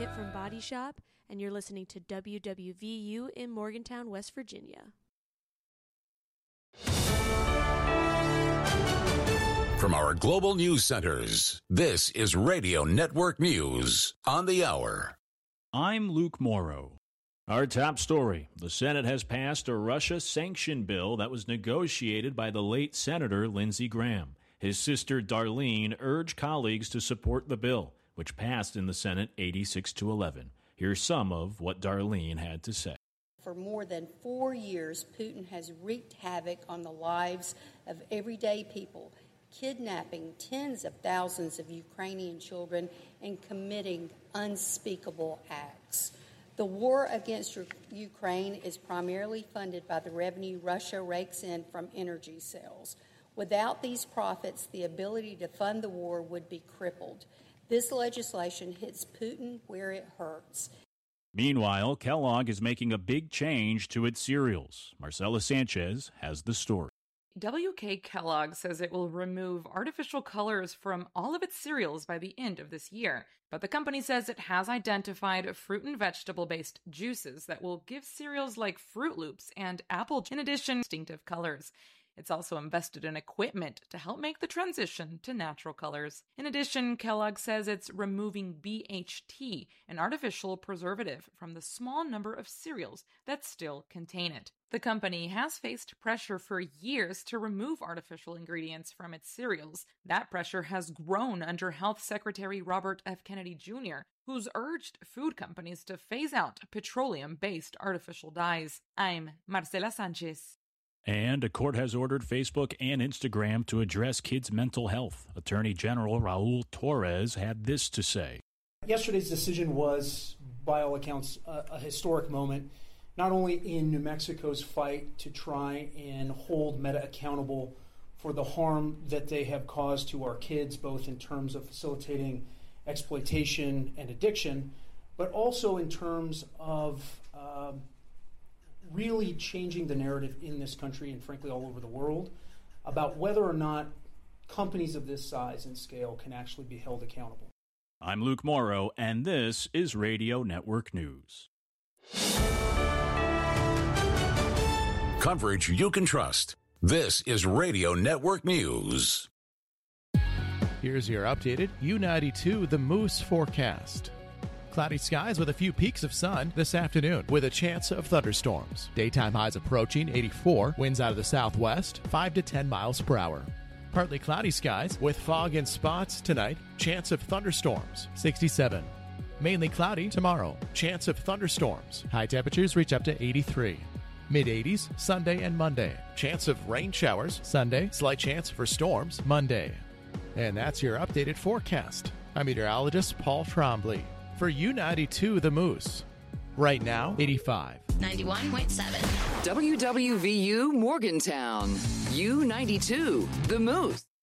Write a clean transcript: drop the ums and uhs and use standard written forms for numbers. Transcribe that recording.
Hit from Body Shop, and you're listening to WWVU in Morgantown, West Virginia. From our global news centers, this is Radio Network News on the Hour. I'm Luke Morrow. Our top story: the Senate has passed a Russia sanction bill that was negotiated by the late Senator Lindsey Graham. His sister Darlene urged colleagues to support the bill, which passed in the Senate 86-11. Here's some of what Darlene had to say. For more than 4 years, Putin has wreaked havoc on the lives of everyday people, kidnapping tens of thousands of Ukrainian children and committing unspeakable acts. The war against Ukraine is primarily funded by the revenue Russia rakes in from energy sales. Without these profits, the ability to fund the war would be crippled. This legislation hits Putin where it hurts. Meanwhile, Kellogg is making a big change to its cereals. Marcela Sanchez has the story. WK Kellogg says it will remove artificial colors from all of its cereals by the end of this year. But the company says it has identified fruit and vegetable-based juices that will give cereals like Froot Loops and Apple, in addition, distinctive colors. It's also invested in equipment to help make the transition to natural colors. In addition, Kellogg says it's removing BHT, an artificial preservative, from the small number of cereals that still contain it. The company has faced pressure for years to remove artificial ingredients from its cereals. That pressure has grown under Health Secretary Robert F. Kennedy Jr., who's urged food companies to phase out petroleum-based artificial dyes. I'm Marcela Sanchez. And a court has ordered Facebook and Instagram to address kids' mental health. Attorney General Raul Torres had this to say. Yesterday's decision was, by all accounts, a historic moment, not only in New Mexico's fight to try and hold Meta accountable for the harm that they have caused to our kids, both in terms of facilitating exploitation and addiction, but also in terms of really changing the narrative in this country and frankly all over the world about whether or not companies of this size and scale can actually be held accountable. I'm Luke Morrow, and this is Radio Network News. Coverage you can trust. This is Radio Network News. Here's your updated U92 The Moose forecast. Cloudy skies with a few peaks of sun this afternoon with a chance of thunderstorms. Daytime highs approaching 84, winds out of the southwest, 5 to 10 miles per hour. Partly cloudy skies with fog in spots tonight, chance of thunderstorms, 67. Mainly cloudy tomorrow, chance of thunderstorms. High temperatures reach up to 83. Mid-80s Sunday and Monday. Chance of rain showers Sunday, slight chance for storms Monday. And that's your updated forecast. I'm meteorologist Paul Trombley for U92 The Moose. Right now, 85. 91.7. WWVU Morgantown. U92 The Moose.